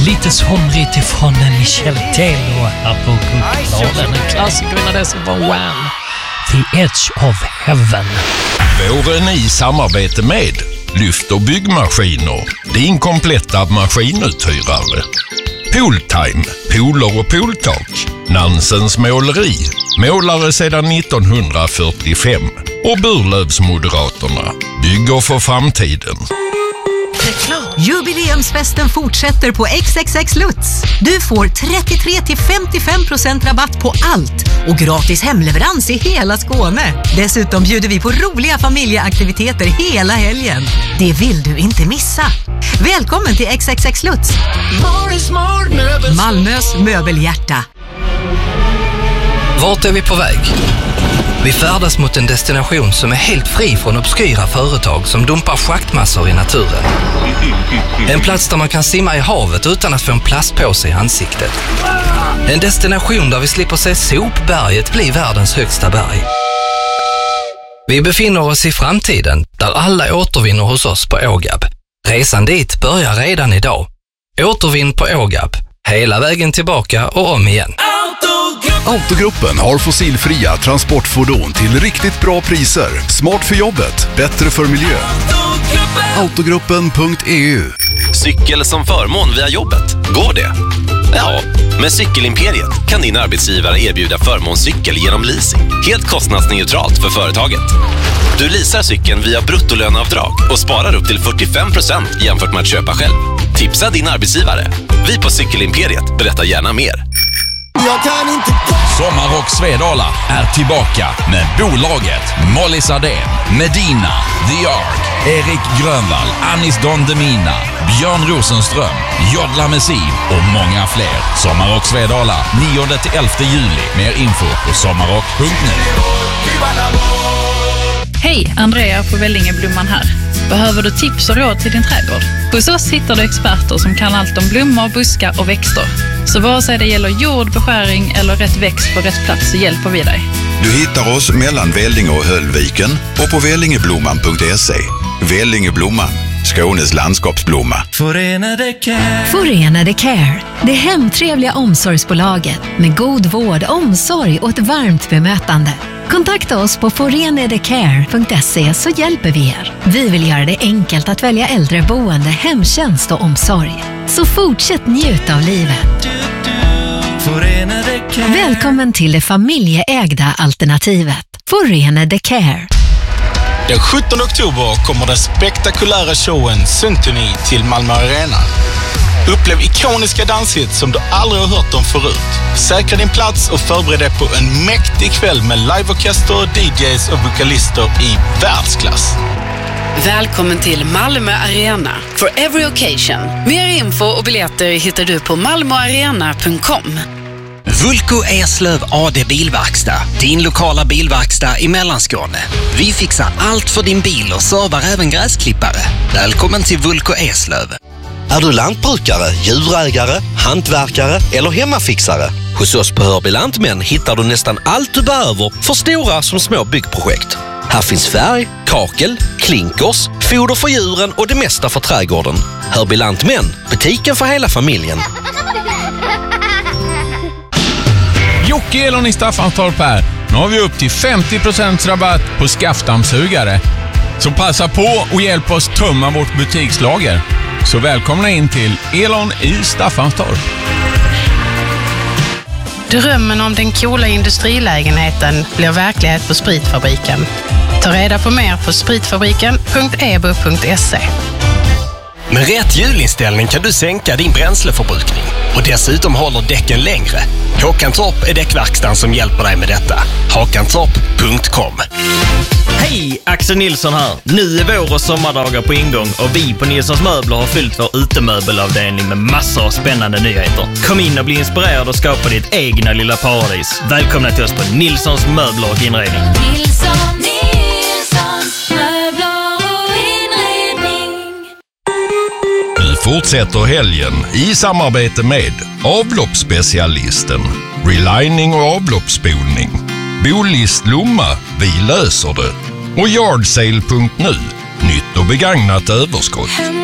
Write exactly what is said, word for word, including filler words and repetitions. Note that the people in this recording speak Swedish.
Lite somrigt ifrån Michel Telo här på Guldbladen. En klassiker innan dess var Wham! The Edge of Heaven. Våren i samarbete med Lyft och byggmaskiner. Din kompletta maskinuthyrare. Pooltime, pooler och pooltak. Nansens måleri. Målare sedan nittonhundrafyrtiofem. Och Burlövsmoderaterna. Bygger för framtiden. Jubileumsfesten fortsätter på X X X Lutz. Du får trettiotre till femtiofem procent rabatt på allt och gratis hemleverans i hela Skåne. Dessutom bjuder vi på roliga familjeaktiviteter hela helgen. Det vill du inte missa. Välkommen till X X X Lutz. Malmös möbelhjärta. Vart är vi på väg? Vi färdas mot en destination som är helt fri från obskyra företag som dumpar schaktmassor i naturen. En plats där man kan simma i havet utan att få en plastpåse i ansiktet. En destination där vi slipper se sopberget bli världens högsta berg. Vi befinner oss i framtiden där alla återvinner hos oss på Ågab. Resan dit börjar redan idag. Återvinn på Ågab. Hela vägen tillbaka och om igen. Autogruppen har fossilfria transportfordon till riktigt bra priser. Smart för jobbet, bättre för miljön. Autogruppen punkt e u. Cykel som förmån via jobbet. Går det? Ja, med Cykelimperiet kan din arbetsgivare erbjuda förmånscykel genom leasing. Helt kostnadsneutralt för företaget. Du leasar cykeln via bruttolöneavdrag och sparar upp till fyrtiofem procent jämfört med att köpa själv. Tipsa din arbetsgivare. Vi på Cykelimperiet berättar gärna mer. Jag kan inte... Sommarrock Svedala är tillbaka med bolaget Molly Sardén, Medina, The Ark, Erik Grönvall, Anis Don Demina, Björn Rosenström, Jodla Messiv och många fler. Sommarrock Svedala nionde till elfte juli. Mer info på sommarrock punkt nu. Hej, Andrea på Vällingeblomman här. Behöver du tips och råd till din trädgård? Hos oss hittar du experter som kan allt om blommor, buskar och växter. Så vare sig det gäller jord, beskäring eller rätt växt på rätt plats så hjälper vi dig. Du hittar oss mellan Vällinge och Höllviken och på vällingeblomman punkt se. Vällingeblomman, Skånes landskapsblomma. Förenade Care. Förenade Care, det hemtrevliga omsorgsbolaget med god vård, omsorg och ett varmt bemötande. Kontakta oss på forenadecare punkt se så hjälper vi er. Vi vill göra det enkelt att välja äldreboende, hemtjänst och omsorg. Så fortsätt njuta av livet. Välkommen till det familjeägda alternativet. Förenade Care. Den sjuttonde oktober kommer den spektakulära showen Symphony till Malmö Arena. Upplev ikoniska danshits som du aldrig har hört om förut. Säkra din plats och förbered dig på en mäktig kväll med liveorkester, D Js och vokalister i världsklass. Välkommen till Malmö Arena for every occasion. Mer info och biljetter hittar du på malmoarena punkt com. Vulko Eslöv A D Bilverkstad, din lokala bilverkstad i Mellanskåne. Vi fixar allt för din bil och servar även gräsklippare. Välkommen till Vulko Eslöv. Är du lantbrukare, djurägare, hantverkare eller hemmafixare? Hos oss på Hörby Lantmän hittar du nästan allt du behöver för stora som små byggprojekt. Här finns färg, kakel, klinkers, foder för djuren och det mesta för trädgården. Hörby Lantmän, butiken för hela familjen. Jocke Elon i Staffanstorp här. Nu har vi upp till femtio procent rabatt på skaftdammsugare. Så passa på och hjälp oss tömma vårt butikslager. Så välkomna in till Elon i Staffanstorp. Drömmen om den coola industrilägenheten blir verklighet på Spritfabriken. Ta reda på mer på spritfabriken punkt e b u punkt se. Med rätt hjulinställning kan du sänka din bränsleförbrukning och dessutom håller däcken längre. Håkantorp är däckverkstan som hjälper dig med detta. Håkantorp punkt com. Hej, Axel Nilsson här. Nu är vår och sommardagar på ingång och vi på Nilssons Möbler har fyllt vår utemöbelavdelning med massor av spännande nyheter. Kom in och bli inspirerad och skapa ditt egna lilla paradis. Välkomna till oss på Nilssons Möbler och Inredning. Nilsson, Nilssons Möbler och Inredning. Vi fortsätter helgen i samarbete med avloppsspecialisten, relining och avloppsspolning. Bolist Lomma, vi löser det. Och yardsale punkt nu, nytt och begagnat överskott.